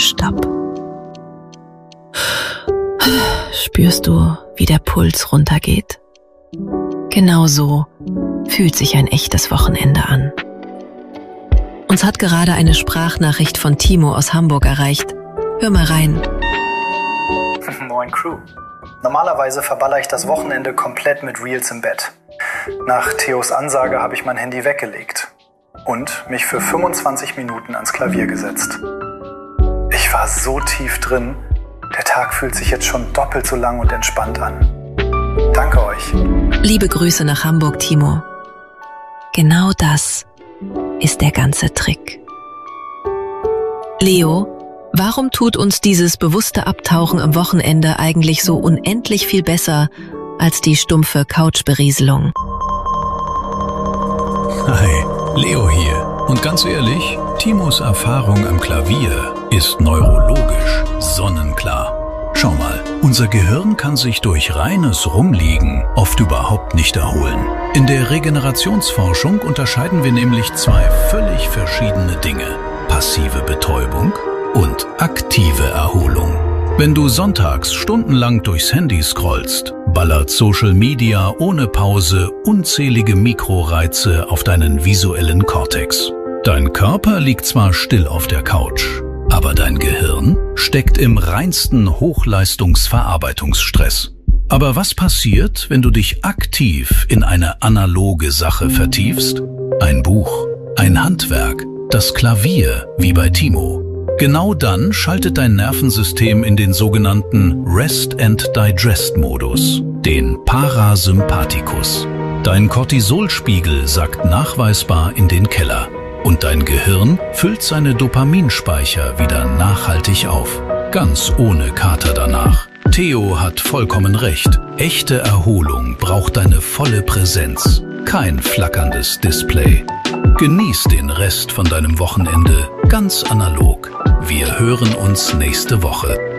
Stopp. Spürst du, wie der Puls runtergeht? Genau so fühlt sich ein echtes Wochenende an. Uns hat gerade eine Sprachnachricht von Timo aus Hamburg erreicht. Hör mal rein. Moin Crew. Normalerweise verballer ich das Wochenende komplett mit Reels im Bett. Nach Theos Ansage habe ich mein Handy weggelegt und mich für 25 Minuten ans Klavier gesetzt. Ich war so tief drin, der Tag fühlt sich jetzt schon doppelt so lang und entspannt an. Danke euch. Liebe Grüße nach Hamburg, Timo. Genau das ist der ganze Trick. Leo, warum tut uns dieses bewusste Abtauchen am Wochenende eigentlich so unendlich viel besser als die stumpfe Couchberieselung? Hi, Leo hier. Und ganz ehrlich, Timos Erfahrung am Klavier ist neurologisch sonnenklar. Schau mal, unser Gehirn kann sich durch reines Rumliegen oft überhaupt nicht erholen. In der Regenerationsforschung unterscheiden wir nämlich zwei völlig verschiedene Dinge: passive Betäubung und aktive Erholung. Wenn du sonntags stundenlang durchs Handy scrollst, ballert Social Media ohne Pause unzählige Mikroreize auf deinen visuellen Kortex. Dein Körper liegt zwar still auf der Couch, aber dein Gehirn steckt im reinsten Hochleistungsverarbeitungsstress. Aber was passiert, wenn du dich aktiv in eine analoge Sache vertiefst? Ein Buch, ein Handwerk, das Klavier, wie bei Timo. Genau dann schaltet dein Nervensystem in den sogenannten Rest-and-Digest-Modus, den Parasympathikus. Dein Cortisolspiegel sackt nachweisbar in den Keller und dein Gehirn füllt seine Dopaminspeicher wieder nachhaltig auf, ganz ohne Kater danach. Theo hat vollkommen recht. Echte Erholung braucht deine volle Präsenz, kein flackerndes Display. Genieß den Rest von deinem Wochenende ganz analog. Wir hören uns nächste Woche.